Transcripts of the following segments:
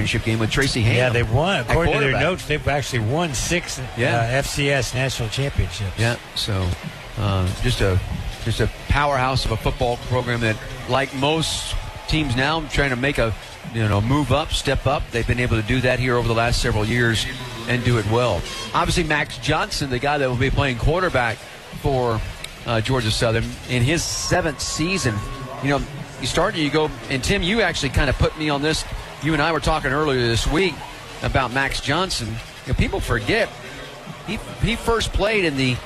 championship game with Tracy Ham. Yeah, they won. According to their notes, they've actually won 6 FCS national championships. Yeah, so just a powerhouse of a football program that, like most teams now, trying to make a move up, step up. They've been able to do that here over the last several years and do it well. Obviously, Max Johnson, the guy that will be playing quarterback for Georgia Southern in his 7th season. You go, and Tim, you actually kind of put me on this. You and I were talking earlier this week about Max Johnson. People forget he first played in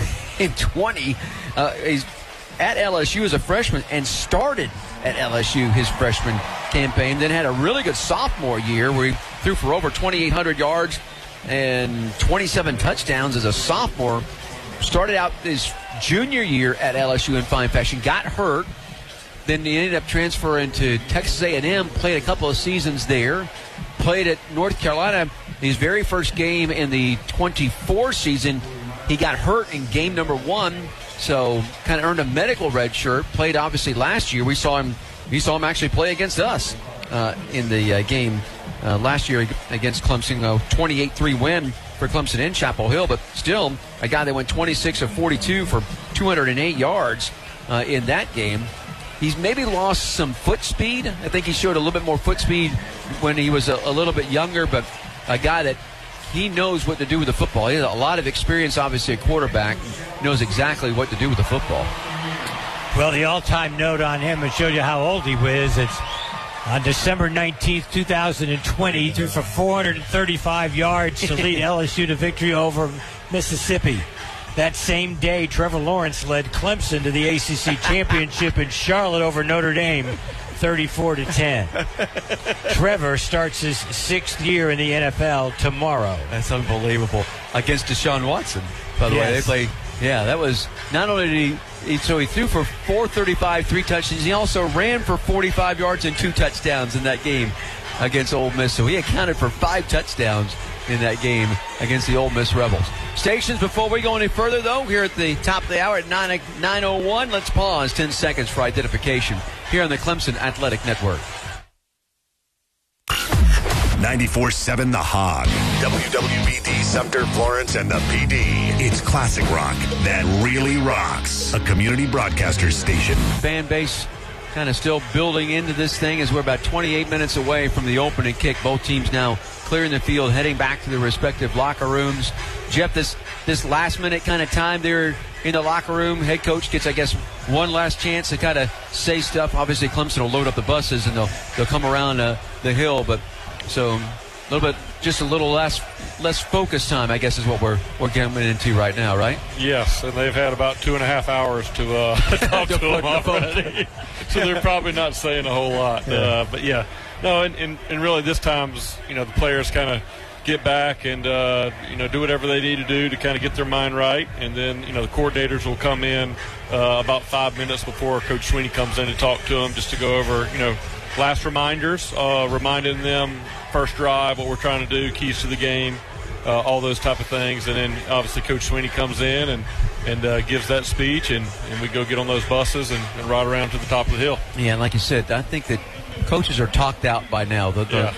20. He's at LSU as a freshman and started at LSU his freshman campaign. Then had a really good sophomore year where he threw for over 2,800 yards and 27 touchdowns as a sophomore. Started out his junior year at LSU in fine fashion. Got hurt. Then he ended up transferring to Texas A&M, played a couple of seasons there, played at North Carolina. His very first game in the 24 season, he got hurt in game number 1, so kind of earned a medical red shirt. Played obviously last year. We saw him actually play against us in the game last year against Clemson. 28-3 win for Clemson in Chapel Hill, but still a guy that went 26 of 42 for 208 yards in that game. He's maybe lost some foot speed. I think he showed a little bit more foot speed when he was a little bit younger, but a guy that he knows what to do with the football. He has a lot of experience, obviously, at quarterback. Knows exactly what to do with the football. Well, the all-time note on him, it shows you how old he was. It's on December 19th, 2020, he threw for 435 yards to lead LSU to victory over Mississippi. That same day, Trevor Lawrence led Clemson to the ACC championship in Charlotte over Notre Dame, 34-10. Trevor starts his 6th year in the NFL tomorrow. That's unbelievable. Against Deshaun Watson, by the way. They played. Yeah, that was not only did he threw for 435, 3 touchdowns. He also ran for 45 yards and 2 touchdowns in that game against Ole Miss. So he accounted for 5 touchdowns in that game against the Ole Miss Rebels. Stations, before we go any further, though, here at the top of the hour at 9:01, let's pause 10 seconds for identification here on the Clemson Athletic Network. 94.7 The Hog. WWBD Sumter, Florence, and the PD. It's classic rock that really rocks. A community broadcaster station. Fan base kind of still building into this thing as we're about 28 minutes away from the opening kick. Both teams now clearing the field, heading back to their respective locker rooms. Jeff, this last-minute kind of time there in the locker room, head coach gets, I guess, one last chance to kind of say stuff. Obviously, Clemson will load up the buses, and they'll come around the hill. But so a little less focus time, I guess, is what we're getting into right now, right? Yes, and they've had about 2.5 hours to talk to them already. So they're probably not saying a whole lot. Yeah. But, yeah. No, and really this time's, the players kind of get back and, do whatever they need to do to kind of get their mind right. And then, the coordinators will come in about 5 minutes before Coach Sweeney comes in to talk to them just to go over, last reminders, reminding them first drive, what we're trying to do, keys to the game, all those type of things. And then obviously Coach Sweeney comes in and gives that speech, and we go get on those buses and ride around to the top of the hill. Yeah, and like you said, I think that coaches are talked out by now.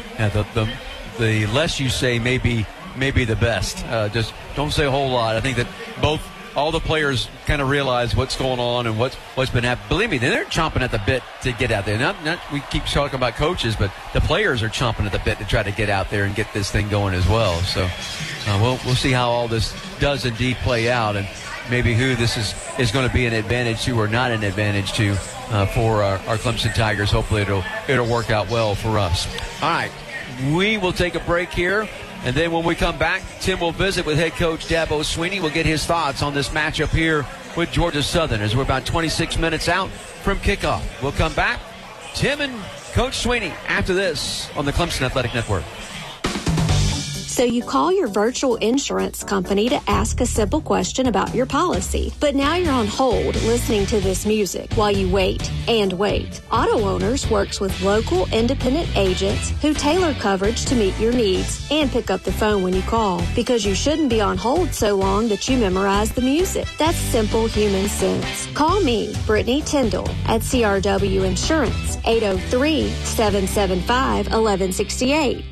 The less you say may be the best. Just don't say a whole lot. I think that all the players kind of realize what's going on and what's been happening. Believe me, they're chomping at the bit to get out there. Not we keep talking about coaches, but the players are chomping at the bit to try to get out there and get this thing going as well. So we'll see how all this does indeed play out, and maybe who this is going to be an advantage to or not an advantage to for our Clemson Tigers. Hopefully it'll work out well for us. All right, we will take a break here. And then when we come back, Tim will visit with head coach Dabo Sweeney. We'll get his thoughts on this matchup here with Georgia Southern as we're about 26 minutes out from kickoff. We'll come back, Tim and Coach Sweeney, after this on the Clemson Athletic Network. So you call your virtual insurance company to ask a simple question about your policy. But now you're on hold listening to this music while you wait and wait. Auto Owners works with local independent agents who tailor coverage to meet your needs and pick up the phone when you call, because you shouldn't be on hold so long that you memorize the music. That's simple human sense. Call me, Brittany Tyndall, at CRW Insurance, 803-775-1168.